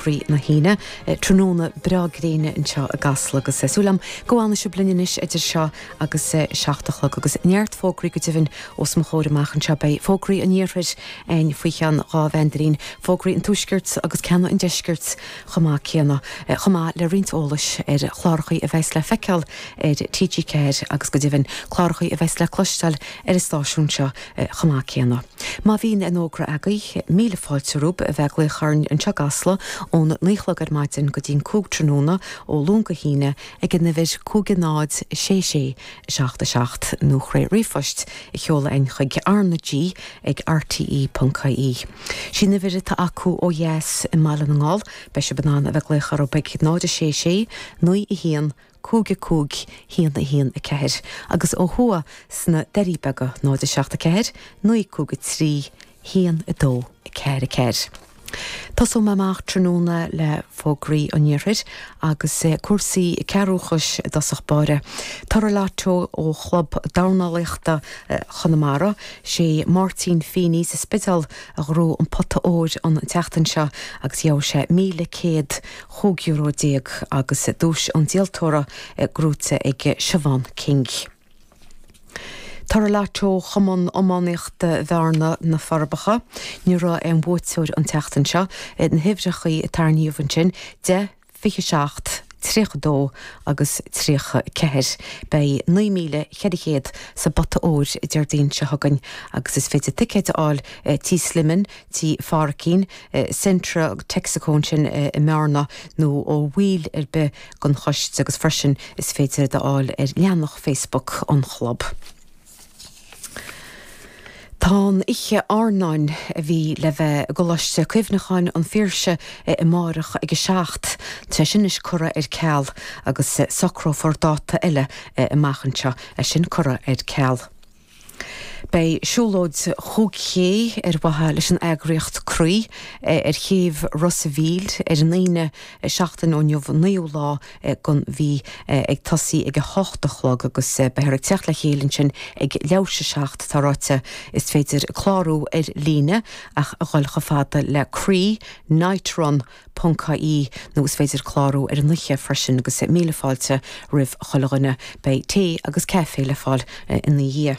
fógraí na híine, tróna bragréine an seo a gasla agus súlam goána se blinis idir seo agus seachtachla agus neart fógraí go dtíhann os mo chóireach an seo bei fógraí an níorthid ein faoichan rávendarín fógraí an túisgirt agus ceanna an deisgirt chomá céanna chomá le rintolalas chláirchaí a bheits le feiceal TG Care agus go dtíhann chláirchaí a bheits le clostal is stáisiún seo chomá céanna. Má bhín an ógra agaí míle fáilterúb a bheith glécharn an seo gasla ón níchlagar maitin go dtín cúg tróna ó lúnga híine ag an nivir cúganáid sé seachta nó chré rifost I cheola ein chuig arna G ag RTE.caí. Sí nivir tá acu ó yes I mála na ngáil be se banán a bheith gléchar ó beig náide sé nui I hían cúg hían na hían a ceir agus ó thua sna deríbega náide seachta ceir nui cúg trí hían a dó a ceir. Tású meach tróna le fógraí an níorthid agus cuasaí ceúchas dasach bare. Tar látó ó chlub dánaíochta Chonamara sé Martin Feeney sa spital a ró an potta óid an teachtain seo agus jou sé 1,100 €100 agus dúis an díaltóra grúte ag Siobhan King. Tar látó chaman ománaíocht bhearna na farbacha, ní ra an bhóitúir an teachtain seo an hibhreachaí tarníomhann sin 10-27 tríoch-2 agus tríoch-4 bei 9,000 sa bata óir I deardín se hagan agus is féidir ticéid áil tí slimin, tí farcín, centra texacón sin I mearna nó ó bhuiil be gon choist agus freisin is féidir de áil leannach Facebook an chlub. Tá ihe arnáin a bhí le bheith goláiste cuimhnacháin an fíorse I márach ag seacht te sin is cura ceall agus sacró fordáta eile I machantse sin cura ceall. Bei siúlóid chúgché bhatha leis an eagraíocht cruí chéamh Rossaville an 9 seachtain ó neamh 9 lá gon bhí ag tosaí ag 8 chlog agus beir teach le chélann sin ag leabhse seacht táráte is féidir chlárú líne ach a gháil chofáda le crí nitron.caí nó is féidir chlárú an nuche freisin agus míle fáilte rih cholaghine bei té agus cefé le fáil in na dhé.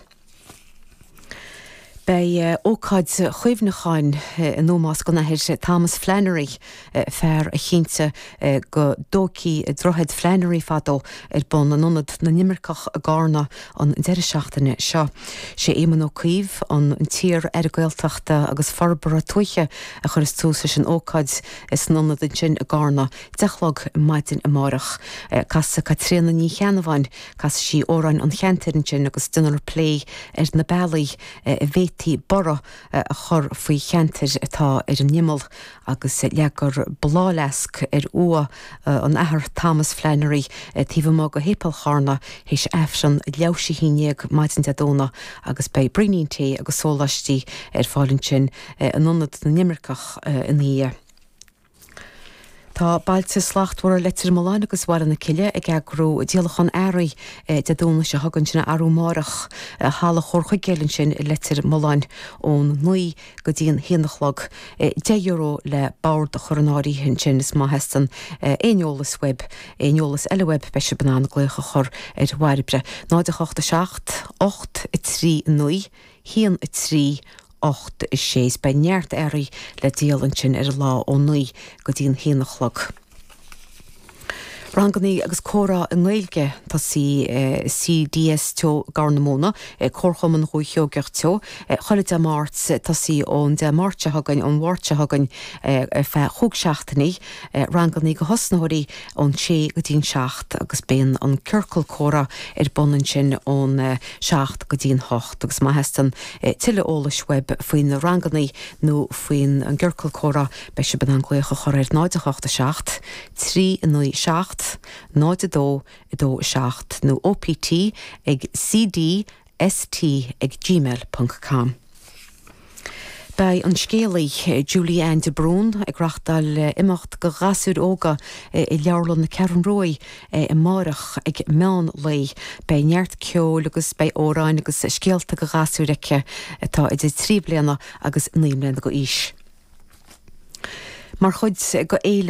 Bei ócáid chuimhnacháin an nómás go nahéir Thomas Flannery fear a chénte go dócí drohead Flannery fadó bon an nonad na nimmercach a gárna an deire seachtaine seo. sé éman ó cuimh an tír gailteachta agus farbara tuiche a chur is túsa sin ócáid is nonad an sin a gárna dechlog maitin a márach. Cas Catrína ní cheanamhain cas sí órain an cheantarin sin agus dunar plé na bailí tí bara a chur faoi cheantar atá an nimel agus leagar bláleasc ua an ahar Thomas Flannery tíomh má go hépal chána héis efran leabhsí híineag maitin dedóna agus bei brinín té agus sólastí fáilinn sin an nonad na nimmercach in níe. Tá bailte slachtúir letir Milan agus bhar na ciile ag agrú díalachan airí de dúna se hagann sinna arú márach hála chorcha gélann sin letir Milan ón nuí go dtíon hionachlog €10 le báir de choronáí hin sin is má hestan éolalas web éolalas eile web be se banán glécha chur bhharibre 9-8 8 3 9 híon 3 8 is 6 bei neart airí le díalann sin lá ó nuí go dtíon hionachlog. Ranganí agus córa an Gaeilge tá sí CDS teo garnamóna córchaman chuo geart teo choile de mát tá sí ón de máirte hagan an bhharrte hagan fe chuig seachtaí ranganí go hosnairí ón sé go dtíon seacht agus ben an circle córa bonan sin ón seacht go dtíon hocht agus má hestan tiile ólas web faoin na ranganí nó faoin an circle córa be se ben an gléocha choir 9-8 3 9 seacht 9-2 nó OPT ag cdst@gmail.com. Bei an scéalaí Julianne de Bruin ag rachtal imacht go gasúd óga I leabharlann na ceann rói I márach ag meán lei bei neart ceol agus bei óráin agus scéalta go gasúd aice tá idir 3 bliana agus 9 bliana go ís. Mar chuid go éile